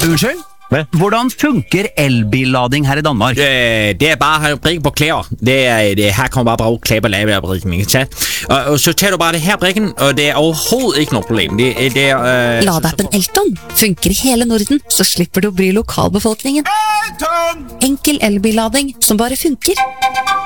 Unnskyld? Hvad? Hvordan funker elbillading her i Danmark? Det bare at brikke på klæder. Her kommer bare klæder på lavebrikken, ikke sant? Og så tager du bare det her brikken, og det overhovedet ikke noe problem. Ladeappen Elton funker i hele Norden, så slipper du å bry lokalbefolkningen. Enkel elbillading som bare funker.